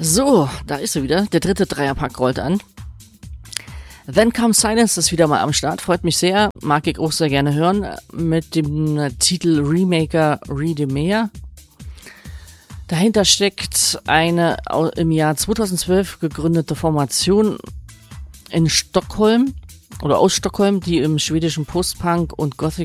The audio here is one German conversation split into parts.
So, da ist sie wieder. Der dritte Dreierpack rollt an. Then Comes Silence ist wieder mal am Start. Freut mich sehr. Mag ich auch sehr gerne hören. Mit dem Titel Remaker Redeemer. Dahinter steckt eine im Jahr 2012 gegründete Formation in Stockholm oder aus Stockholm, die im schwedischen Post-Punk und Gothic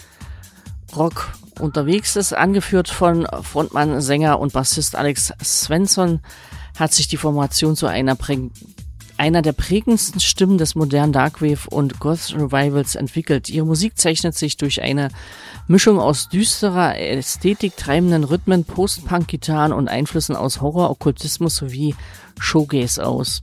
Rock unterwegs ist. Angeführt von Frontmann, Sänger und Bassist Alex Svensson hat sich die Formation zu einer der prägendsten Stimmen des modernen Darkwave und Goth Revivals entwickelt. Ihre Musik zeichnet sich durch eine Mischung aus düsterer Ästhetik, treibenden Rhythmen, Post-Punk-Gitarren und Einflüssen aus Horror, Okkultismus sowie Shoegaze aus.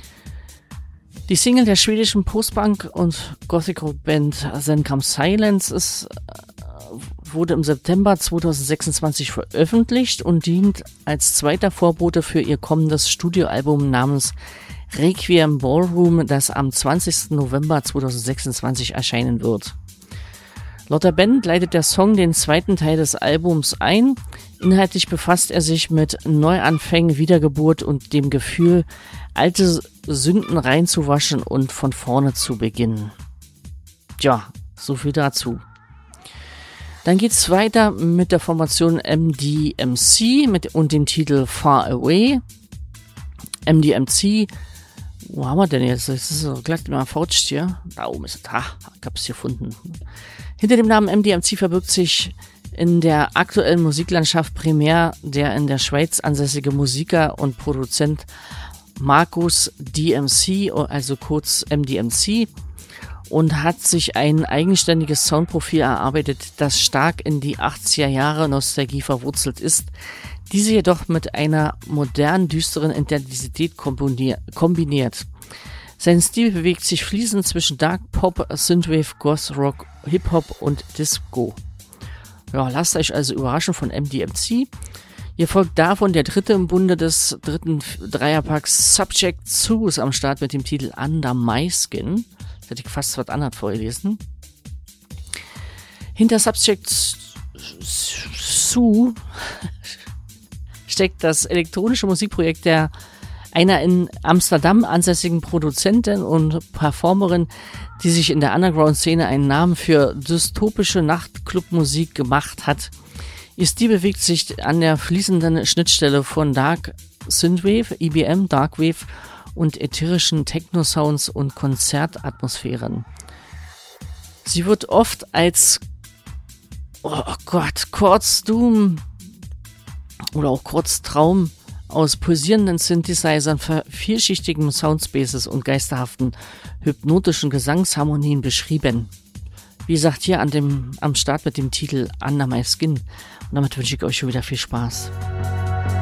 Die Single der schwedischen Post-Punk und Gothic-Rock-Band Then Comes Silence wurde im September 2026 veröffentlicht und dient als zweiter Vorbote für ihr kommendes Studioalbum namens Requiem Ballroom, das am 20. November 2026 erscheinen wird. Laut der Band leitet der Song den zweiten Teil des Albums ein. Inhaltlich befasst er sich mit Neuanfängen, Wiedergeburt und dem Gefühl, alte Sünden reinzuwaschen und von vorne zu beginnen. Tja, so viel dazu. Dann geht's weiter mit der Formation MDMC und dem Titel Far Away. MDMC, wo haben wir denn jetzt? Das ist so glatt immer verrutscht hier. Da oben ist es. Ich hab's gefunden. Hinter dem Namen MDMC verbirgt sich in der aktuellen Musiklandschaft primär der in der Schweiz ansässige Musiker und Produzent Markus DMC, also kurz MDMC, und hat sich ein eigenständiges Soundprofil erarbeitet, das stark in die 80er Jahre Nostalgie verwurzelt ist, diese jedoch mit einer modernen, düsteren Intensität kombiniert. Sein Stil bewegt sich fließend zwischen Dark Pop, Synthwave, Goth Rock, Hip-Hop und Disco. Ja, lasst euch also überraschen von MDMC. Hier folgt davon der dritte im Bunde des dritten Dreierpacks Subject 2 ist am Start mit dem Titel Under My Skin. Das hätte ich fast was anderes vorgelesen. Hinter Subject 2 steckt das elektronische Musikprojekt einer in Amsterdam ansässigen Produzentin und Performerin, die sich in der Underground-Szene einen Namen für dystopische Nachtclubmusik gemacht hat. Ihr Stil bewegt sich an der fließenden Schnittstelle von Dark Synthwave, EBM, Darkwave und ätherischen Techno-Sounds und Konzertatmosphären. Sie wird oft als Kurzdoom oder auch Kurztraum aus pulsierenden Synthesizern, vielschichtigen Soundspaces und geisterhaften hypnotischen Gesangsharmonien beschrieben. Wie gesagt, hier am Start mit dem Titel Under My Skin. Und damit wünsche ich euch schon wieder viel Spaß.